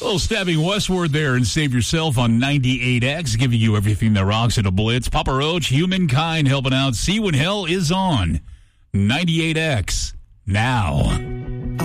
little stabbing westward there and save yourself on 98X, giving you everything that rocks at a blitz. Papa Roach, Humankind helping out. See when hell is on. 98X now.